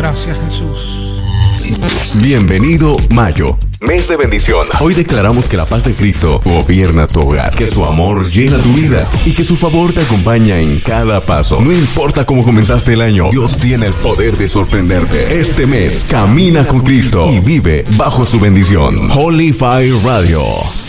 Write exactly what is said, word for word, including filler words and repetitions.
Gracias, Jesús. Bienvenido Mayo, mes de bendición. Hoy declaramos que la paz de Cristo gobierna tu hogar, que su amor llena tu vida y que su favor te acompaña en cada paso. No importa cómo comenzaste el año, Dios tiene el poder de sorprenderte. Este mes camina con Cristo y vive bajo su bendición. Holy Fire Radio.